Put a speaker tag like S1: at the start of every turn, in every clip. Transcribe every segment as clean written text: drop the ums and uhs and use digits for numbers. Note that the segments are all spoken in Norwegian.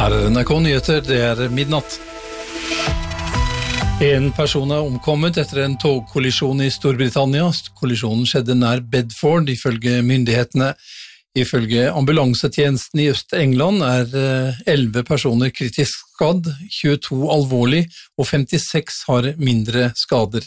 S1: Her NRK Nyheter, det midnatt. En person omkommet etter en togkollisjon i Storbritannia. Kollisjonen skjedde nær Bedford, ifølge myndighetene. Ifølge ambulansetjenesten i Øst-England 11 personer kritisk skadd, 22 alvorlig og 56 har mindre skader.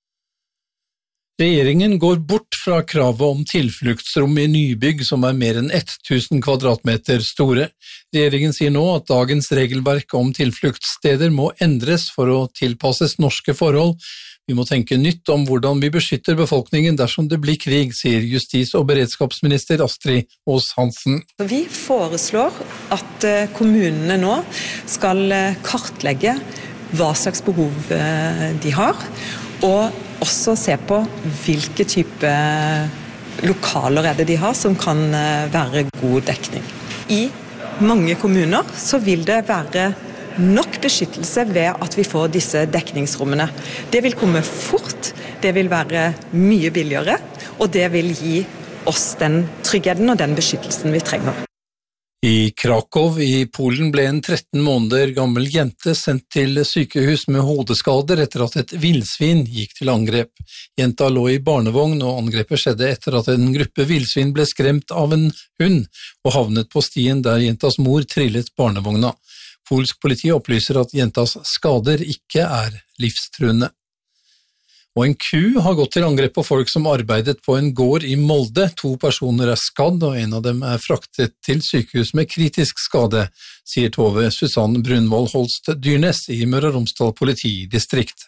S1: Regjeringen går bort fra kravet om tilfluktsrom i nybygg som mer enn 1000 kvadratmeter store. Regjeringen sier nå at dagens regelverk om tilfluktssteder må endres for å tilpasses norske forhold. Vi må tenke nytt om hvordan vi beskytter befolkningen dersom det blir krig, sier justis- og beredskapsminister Astrid Aas-Hansen.
S2: Vi foreslår at kommunene nå skal kartlegge hva slags behov de har, og også se på hvilke type lokaler det de har som kan være god dekning. I mange kommuner så vil det være nok beskyttelse ved at vi får disse dekningsrommene. Det vil komme fort, det vil være mye billigere, og det vil gi oss den tryggheten og den beskyttelsen vi trenger.
S1: I Krakow i Polen ble en 13 måneder gammel jente sendt til sykehus med hodeskader etter at et villsvin gikk til angrep. Jenta lå i barnevogn, og angrepet skjedde etter at en gruppe villsvin ble skremt av en hund og havnet på stien der jentas mor trillet barnevogna. Polsk politi opplyser at jentas skader ikke livstruende. Og en ku har gått til angrep på folk som arbeidet på en gård i Molde. 2 personer skadd, og en av dem fraktet til sykehus med kritisk skade, sier Tove Susann Brunvoll Holst Dyrnes i Møre og Romsdal politidistrikt.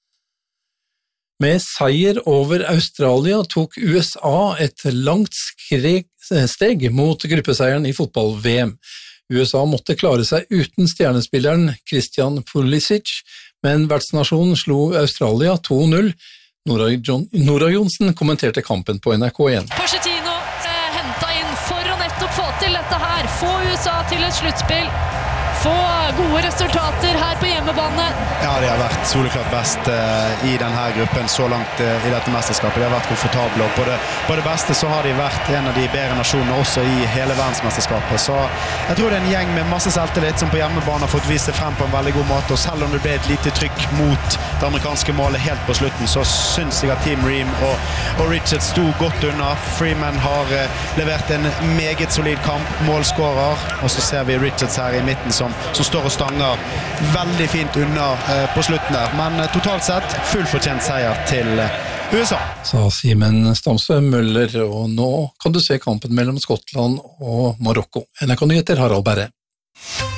S1: Med seier over Australia tok USA et langt steg mot gruppeseieren i fotball-VM. USA måtte klare seg uten stjernespilleren Christian Pulisic, men vertsnasjonen slo Australia 2-0. Nora Johnsen kommenterte kampen på NRK1.
S3: Pochettino hentet inn for å nettopp få til dette her. Få USA til et sluttspill. Få gode resultater her på hjemmebane.
S4: Ja, de har vært soleklart best i denne gruppen så langt i dette mesterskapet. De har vært komfortable, og på det beste så har de vært en av de bedre nasjonene også i hele verdensmesterskapet. Så jeg tror det en gjeng med masse selvtillit som på hjemmebane har fått vist seg frem på en veldig god måte, og selv om det ble et lite trykk mot det amerikanske målet helt på slutten, så synes jeg at Team Ream og Richards sto godt unna. Freeman har levert en meget solid kamp, målskårer, og så ser vi Richards her i midten som står og stanger veldig fint unna på slutten der. Men totalt sett full fortjent seier til USA.
S1: Sa Simen Stamsø Møller, og nå kan du se kampen mellom Skottland og Marokko. NRK Nyheter, Harald Berre.